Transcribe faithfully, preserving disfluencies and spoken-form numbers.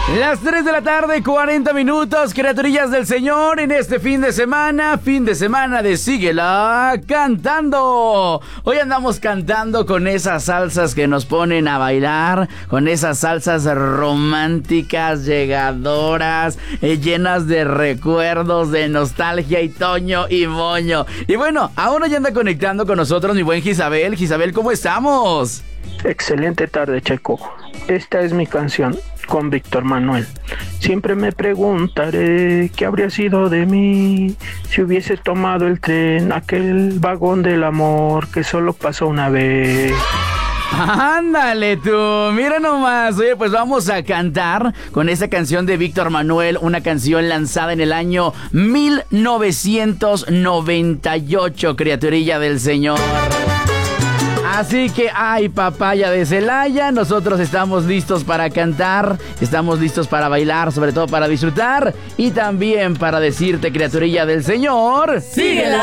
Las tres de la tarde, cuarenta minutos, criaturillas del Señor, en este fin de semana, fin de semana de Síguela Cantando. Hoy andamos cantando con esas salsas que nos ponen a bailar, con esas salsas románticas, llegadoras, eh, llenas de recuerdos, de nostalgia y toño y moño. Y bueno, ahora ya anda conectando con nosotros mi buen Gisabel. Gisabel, ¿cómo estamos? Excelente tarde, Checo. Esta es mi canción con Víctor Manuel. Siempre me preguntaré qué habría sido de mí si hubiese tomado el tren, aquel vagón del amor que solo pasó una vez. Ándale tú, mira nomás. Oye, pues vamos a cantar con esa canción de Víctor Manuel, una canción lanzada en el año mil novecientos noventa y ocho, criaturilla del Señor. Así que, ay, papaya de Celaya, nosotros estamos listos para cantar, estamos listos para bailar, sobre todo para disfrutar y también para decirte, criaturilla del Señor, ¡síguela!